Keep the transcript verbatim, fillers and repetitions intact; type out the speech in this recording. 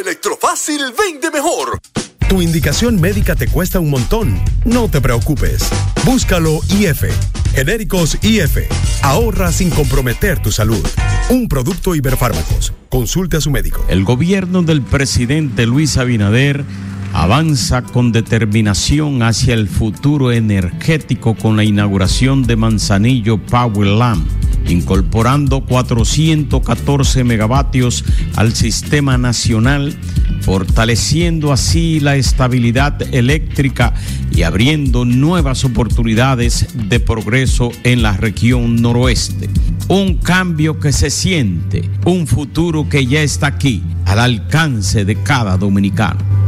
Electrofácil vende mejor. Tu indicación médica te cuesta un montón. No te preocupes. Búscalo I F. Genéricos I F. Ahorra sin comprometer tu salud. Un producto Iberfármacos. Consulte a su médico. El gobierno del presidente Luis Abinader avanza con determinación hacia el futuro energético con la inauguración de Manzanillo Power Lamp, incorporando cuatrocientos catorce megavatios al sistema nacional, fortaleciendo así la estabilidad eléctrica y abriendo nuevas oportunidades de progreso en la región noroeste. Un cambio que se siente, un futuro que ya está aquí, al alcance de cada dominicano.